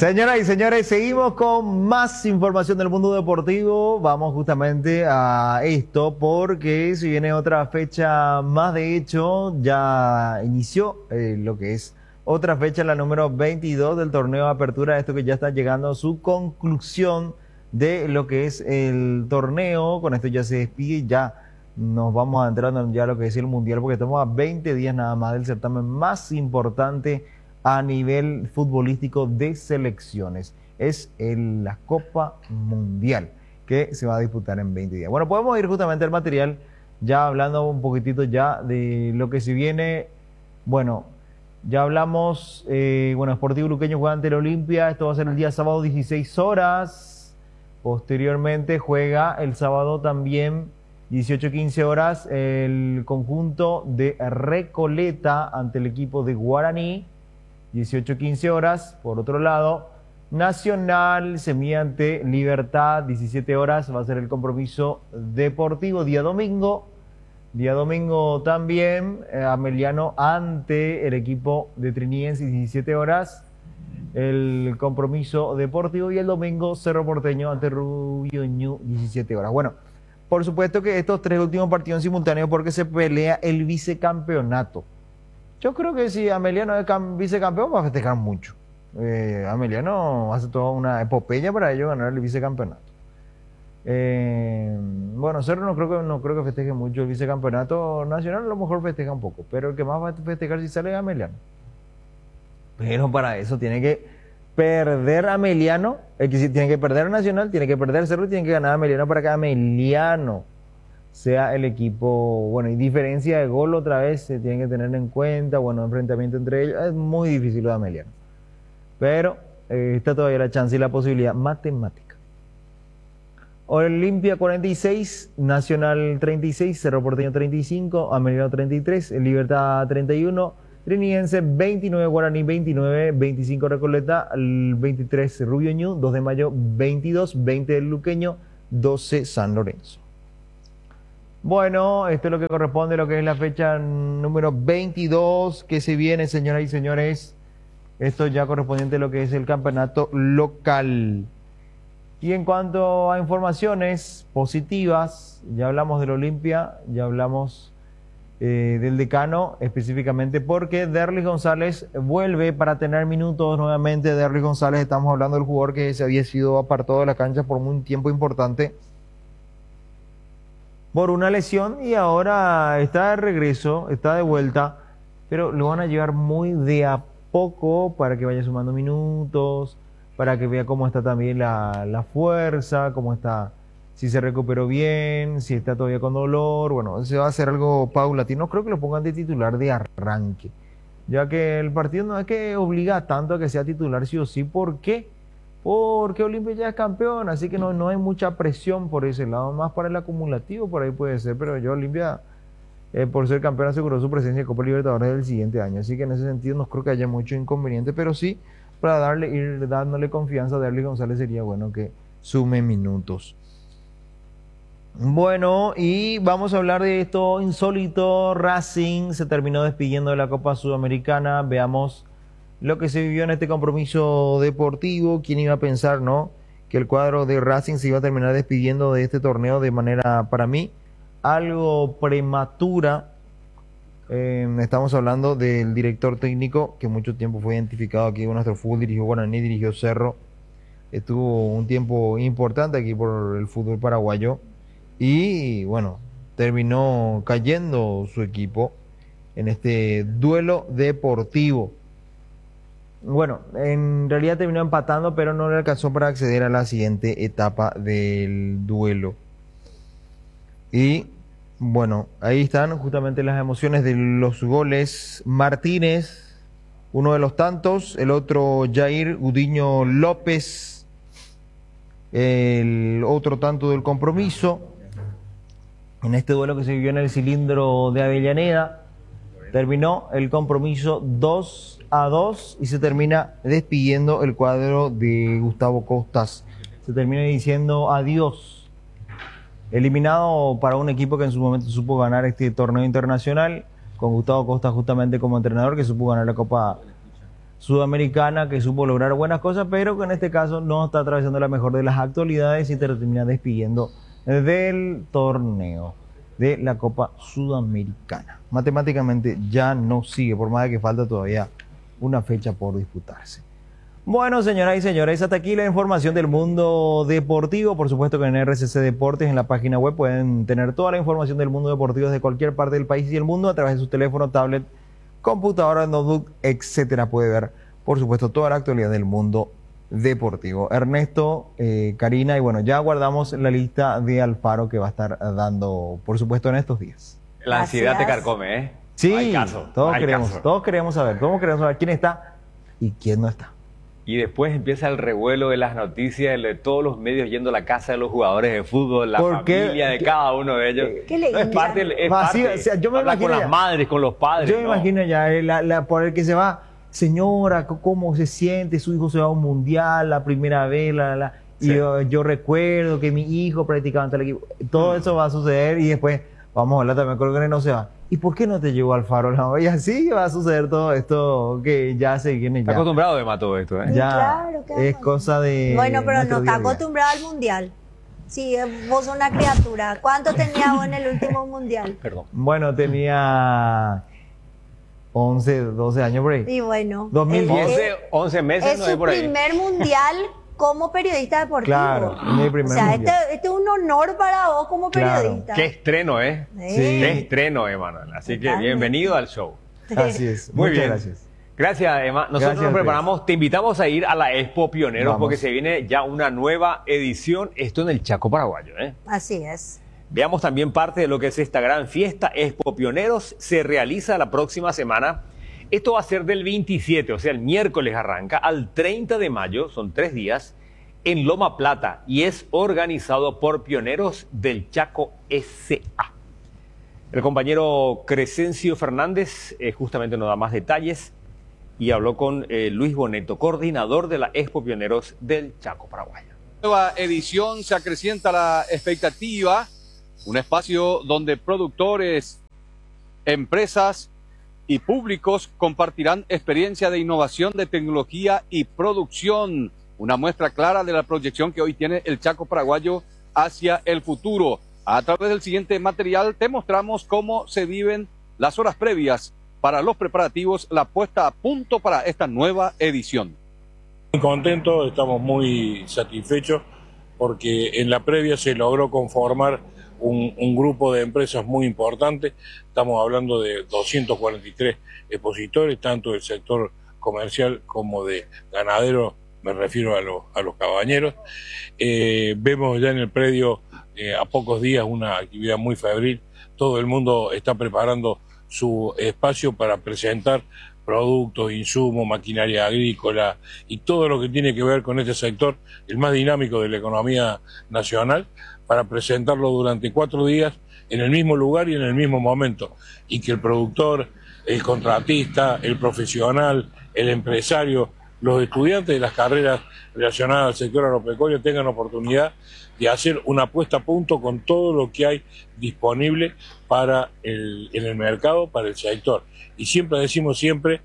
Señoras y señores, seguimos con más información del mundo deportivo. Vamos justamente a esto porque si viene otra fecha más. De hecho, ya inició lo que es otra fecha, la número 22 del torneo de apertura. Esto que ya está llegando a su conclusión de lo que es el torneo. Con esto ya se despide y ya nos vamos adentrando ya a lo que es el mundial, porque estamos a 20 días nada más del certamen más importante a nivel futbolístico de selecciones. Es la Copa Mundial, que se va a disputar en 20 días. Bueno, podemos ir justamente al material, ya hablando un poquitito ya de lo que se viene. Bueno, ya hablamos, Sportivo Luqueño juega ante el Olimpia. Esto va a ser el día sábado 16 horas. Posteriormente juega el sábado también 18-15 horas el conjunto de Recoleta ante el equipo de Guaraní. 18-15 horas. Por otro lado, Nacional se mide ante Libertad. 17 horas va a ser el compromiso deportivo. Día domingo también, Ameliano ante el equipo de Triniense. 17 horas el compromiso deportivo. Y el domingo, Cerro Porteño ante Rubio Ñu. 17 horas. Bueno, por supuesto que estos tres últimos partidos en simultáneo porque se pelea el vicecampeonato. Yo creo que si Ameliano es vicecampeón va a festejar mucho. Ameliano hace toda una epopeya para ellos ganar el vicecampeonato. Cerro no creo que festeje mucho el vicecampeonato nacional. A lo mejor festeja un poco, pero el que más va a festejar si sale es Ameliano. Pero para eso tiene que perder Ameliano, tiene que perder Nacional, tiene que perder Cerro y tiene que ganar Ameliano para que Ameliano sea el equipo. Y diferencia de gol otra vez se tiene que tener en cuenta. Enfrentamiento entre ellos es muy difícil lo de Ameliano, pero está todavía la chance y la posibilidad matemática. Olimpia 46, Nacional 36, Cerro Porteño 35, Ameliano 33, Libertad 31, Triniense 29, Guaraní 29, 25 Recoleta, 23 Rubio Ñu, 2 de mayo 22, 20 el Luqueño, 12 San Lorenzo. Bueno, esto es lo que corresponde a lo que es la fecha número 22 que se viene, señoras y señores. Esto ya correspondiente a lo que es el campeonato local. Y en cuanto a informaciones positivas, ya hablamos del Olimpia, ya hablamos del decano, específicamente porque Derlis González vuelve para tener minutos nuevamente. Derlis González, estamos hablando del jugador que se había sido apartado de la cancha por un tiempo importante por una lesión y ahora está de regreso, está de vuelta, pero lo van a llevar muy de a poco para que vaya sumando minutos, para que vea cómo está también la fuerza, cómo está, si se recuperó bien, si está todavía con dolor. Se va a hacer algo paulatino. No creo que lo pongan de titular de arranque, ya que el partido no es que obliga tanto a que sea titular sí o sí. ¿Por qué? Porque Olimpia ya es campeón, así que no hay mucha presión por ese lado, más para el acumulativo, por ahí puede ser, pero yo Olimpia, por ser campeón, aseguró su presencia en Copa Libertadores del siguiente año, así que en ese sentido no creo que haya mucho inconveniente, pero sí, para ir dándole confianza a Derlis González sería bueno que sume minutos. Bueno, y vamos a hablar de esto insólito. Racing se terminó despidiendo de la Copa Sudamericana. Veamos lo que se vivió en este compromiso deportivo. ¿Quién iba a pensar, no? Que el cuadro de Racing se iba a terminar despidiendo de este torneo de manera, para mí, algo prematura. Estamos hablando del director técnico que mucho tiempo fue identificado aquí con nuestro fútbol, dirigió Guaraní, dirigió Cerro, estuvo un tiempo importante aquí por el fútbol paraguayo y terminó cayendo su equipo en este duelo deportivo. En realidad terminó empatando, pero no le alcanzó para acceder a la siguiente etapa del duelo. Y ahí están justamente las emociones de los goles. Martínez, uno de los tantos, el otro Jair Gudiño López, el otro tanto del compromiso. En este duelo que se vivió en el cilindro de Avellaneda, terminó el compromiso 2-2 y se termina despidiendo el cuadro de Gustavo Costas. Se termina diciendo adiós. Eliminado para un equipo que en su momento supo ganar este torneo internacional, con Gustavo Costas justamente como entrenador, que supo ganar la Copa sudamericana que supo lograr buenas cosas, pero que en este caso no está atravesando la mejor de las actualidades y termina despidiendo del torneo de la Copa Sudamericana. Matemáticamente ya no sigue, por más de que falta todavía una fecha por disputarse. Bueno, señoras y señores, hasta aquí la información del mundo deportivo. Por supuesto que en RCC Deportes, en la página web, pueden tener toda la información del mundo deportivo de cualquier parte del país y el mundo a través de su teléfono, tablet, computadora, notebook, etcétera. Puede ver, por supuesto, toda la actualidad del mundo deportivo. Ernesto, Karina, y bueno, ya guardamos la lista de Alfaro que va a estar dando, por supuesto, en estos días. La ansiedad te carcome, ¿eh? Sí, todos queremos saber quién está y quién no está. Y después empieza el revuelo de las noticias, de todos los medios yendo a la casa de los jugadores de fútbol, la familia de cada uno de ellos. ¿Qué le es parte, o sea, yo me imagino con las madres, con los padres. Yo me imagino ya, por el que se va, señora, ¿cómo se siente? Su hijo se va a un mundial, la primera vez, Sí. y yo recuerdo que mi hijo practicaba ante el equipo. Todo eso va a suceder y después vamos a hablar también con el que no se va. ¿Y por qué no te llevó Alfaro? Y así va a suceder todo esto que ya se viene. Está acostumbrado de todo esto, ¿eh? Ya claro, es cosa de... Bueno, pero no está día. acostumbrado al mundial. Sí, vos sos una criatura. ¿Cuánto tenías vos en el último mundial? Perdón. Bueno, tenía 11, 12 años por ahí. Y bueno. 2010. 11 meses, Es no hay su por ahí. primer mundial como periodista deportivo. Claro, mi primer o sea, mundial. este es un honor para vos como Claro. periodista. Qué estreno, ¿eh? Sí. Qué estreno, Emanuel. Así que Totalmente. bienvenido al show. Así es. Muy Muchas bien. gracias. Gracias, Emma. Nosotros Gracias a nos ustedes. preparamos, te invitamos a ir a la Expo Pioneros Vamos. porque se viene ya una nueva edición, esto en el Chaco paraguayo, ¿eh? Así es. Veamos también parte de lo que es esta gran fiesta. Expo Pioneros se realiza la próxima semana. Esto va a ser del 27, o sea, el miércoles arranca, al 30 de mayo, son 3 días, en Loma Plata, y es organizado por Pioneros del Chaco S.A. El compañero Crescencio Fernández justamente nos da más detalles y habló con Luis Boneto, coordinador de la Expo Pioneros del Chaco paraguayo. Nueva edición, se acrecienta la expectativa, un espacio donde productores, empresas y públicos compartirán experiencia de innovación, de tecnología y producción, una muestra clara de la proyección que hoy tiene el Chaco paraguayo hacia el futuro. A través del siguiente material te mostramos cómo se viven las horas previas para los preparativos, la puesta a punto para esta nueva edición. Muy contentos, estamos muy satisfechos porque en la previa se logró conformar un grupo de empresas muy importante. Estamos hablando de 243 expositores, tanto del sector comercial como de ganadero, me refiero a los cabañeros. Vemos ya en el predio a pocos días una actividad muy febril. Todo el mundo está preparando su espacio para presentar productos, insumos, maquinaria agrícola y todo lo que tiene que ver con este sector, el más dinámico de la economía nacional, para presentarlo durante 4 días en el mismo lugar y en el mismo momento, y que el productor, el contratista, el profesional, el empresario, los estudiantes de las carreras relacionadas al sector agropecuario tengan oportunidad de hacer una puesta a punto con todo lo que hay disponible en el mercado para el sector. Y siempre decimos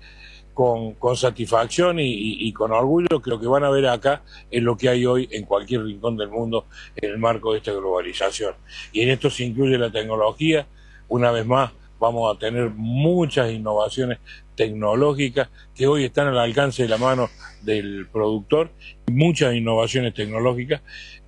con satisfacción y con orgullo que lo que van a ver acá es lo que hay hoy en cualquier rincón del mundo en el marco de esta globalización. Y en esto se incluye la tecnología. Una vez más, vamos a tener muchas innovaciones tecnológicas que hoy están al alcance de la mano del productor, muchas innovaciones tecnológicas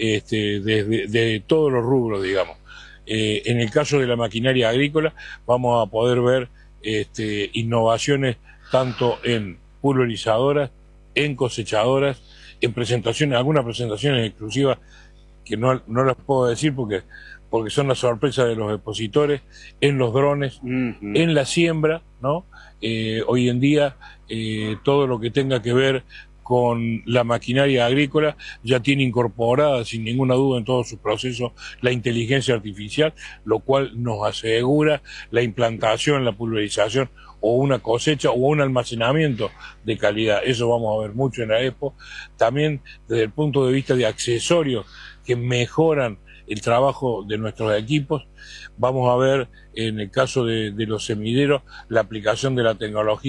de todos los rubros, digamos. En el caso de la maquinaria agrícola vamos a poder ver innovaciones tanto en pulverizadoras, en cosechadoras, en presentaciones, algunas presentaciones exclusivas que no las puedo decir porque son la sorpresa de los expositores, en los drones, en la siembra, ¿no? Hoy en día todo lo que tenga que ver con la maquinaria agrícola ya tiene incorporada sin ninguna duda en todos sus procesos la inteligencia artificial, lo cual nos asegura la implantación, la pulverización o una cosecha o un almacenamiento de calidad. Eso vamos a ver mucho en la Expo. También desde el punto de vista de accesorios que mejoran el trabajo de nuestros equipos, vamos a ver en el caso de los semideros la aplicación de la tecnología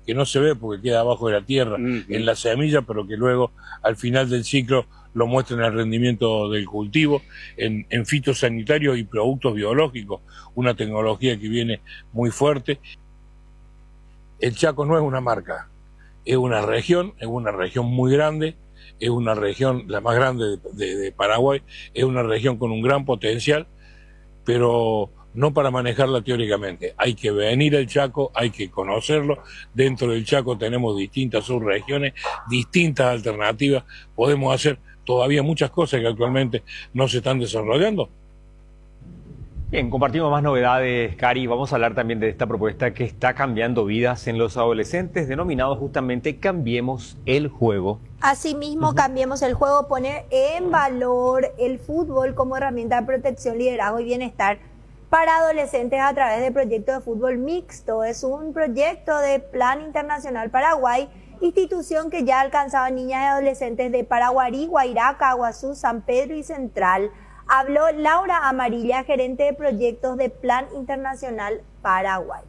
que no se ve porque queda abajo de la tierra, en la semilla, pero que luego al final del ciclo lo muestra en el rendimiento del cultivo, en fitosanitarios y productos biológicos, una tecnología que viene muy fuerte. El Chaco no es una marca, es una región muy grande, es una región la más grande de Paraguay, es una región con un gran potencial, pero no para manejarla teóricamente. Hay que venir al Chaco, hay que conocerlo. Dentro del Chaco tenemos distintas subregiones, distintas alternativas. Podemos hacer todavía muchas cosas que actualmente no se están desarrollando. Bien, compartimos más novedades, Cari. Vamos a hablar también de esta propuesta que está cambiando vidas en los adolescentes, denominado justamente Cambiemos el Juego. Asimismo, Cambiemos el Juego, poner en valor el fútbol como herramienta de protección, liderazgo y bienestar para adolescentes a través del proyecto de fútbol mixto. Es un proyecto de Plan Internacional Paraguay, institución que ya ha alcanzado a niñas y adolescentes de Paraguarí, Guairaca, Aguazú, San Pedro y Central. Habló Laura Amarilla, gerente de proyectos de Plan Internacional Paraguay.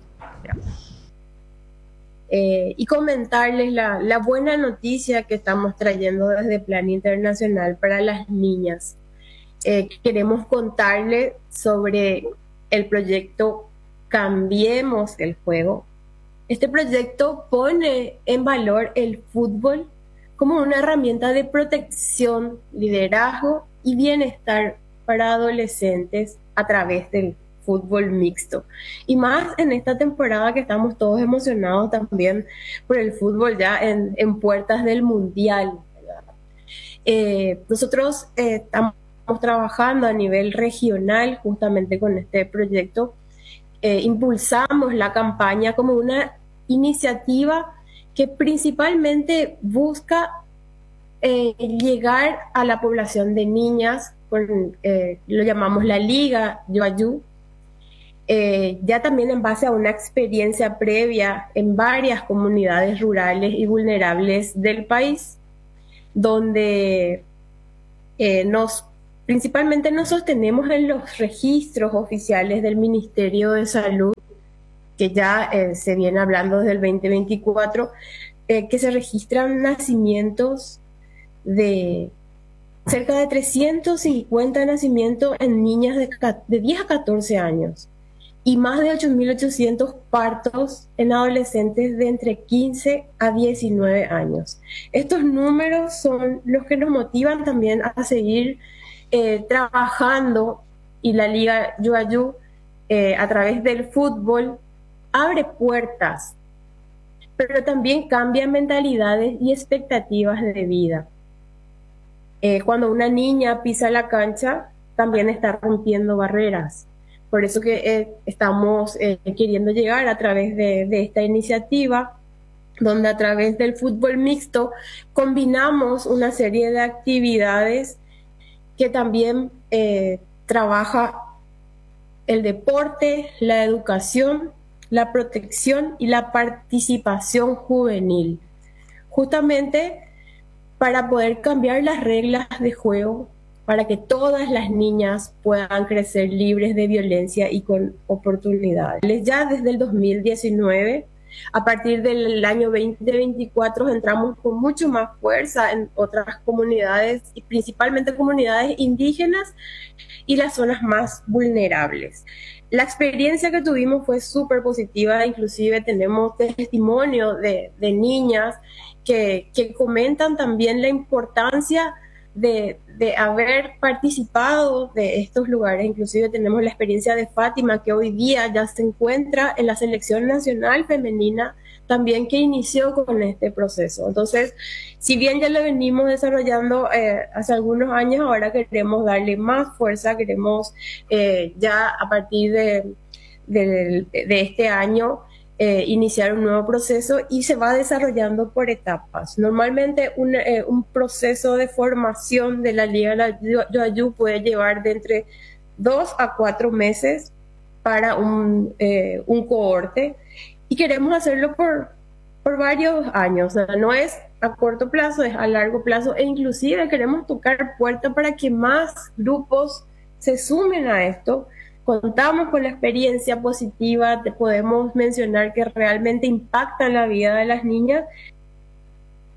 Y comentarles la buena noticia que estamos trayendo desde Plan Internacional para las niñas. Queremos contarles sobre el proyecto Cambiemos el Juego. Este proyecto pone en valor el fútbol como una herramienta de protección, liderazgo y bienestar para adolescentes a través del fútbol mixto. Y más en esta temporada que estamos todos emocionados también por el fútbol ya en puertas del Mundial. Nosotros estamos trabajando a nivel regional justamente con este proyecto. Impulsamos la campaña como una iniciativa que principalmente busca llegar a la población de niñas, lo llamamos la Liga Yoayú, ya también en base a una experiencia previa en varias comunidades rurales y vulnerables del país, donde principalmente nos sostenemos en los registros oficiales del Ministerio de Salud, que ya se viene hablando desde el 2024, que se registran nacimientos de cerca de 350 nacimientos en niñas de 10 a 14 años y más de 8.800 partos en adolescentes de entre 15 a 19 años. Estos números son los que nos motivan también a seguir trabajando, y la Liga Yoayú a través del fútbol abre puertas, pero también cambia mentalidades y expectativas de vida. Cuando una niña pisa la cancha, también está rompiendo barreras. Por eso que estamos queriendo llegar a través de esta iniciativa, donde a través del fútbol mixto combinamos una serie de actividades que también trabaja el deporte, la educación, la protección y la participación juvenil, justamente para poder cambiar las reglas de juego, para que todas las niñas puedan crecer libres de violencia y con oportunidades. Ya desde el 2019, a partir del año 2024, entramos con mucho más fuerza en otras comunidades, y principalmente comunidades indígenas y las zonas más vulnerables. La experiencia que tuvimos fue súper positiva, inclusive tenemos testimonio de niñas que comentan también la importancia de haber participado de estos lugares. Inclusive tenemos la experiencia de Fátima, que hoy día ya se encuentra en la selección nacional femenina, también que inició con este proceso. Entonces, si bien ya lo venimos desarrollando hace algunos años, ahora queremos darle más fuerza, queremos ya a partir de este año iniciar un nuevo proceso, y se va desarrollando por etapas. Normalmente un proceso de formación de la Liga Yoayú puede llevar de entre 2 a 4 meses para un cohorte, y queremos hacerlo por varios años. O sea, no es a corto plazo, es a largo plazo, e inclusive queremos tocar puertas para que más grupos se sumen a esto, contamos con la experiencia positiva, te podemos mencionar que realmente impacta en la vida de las niñas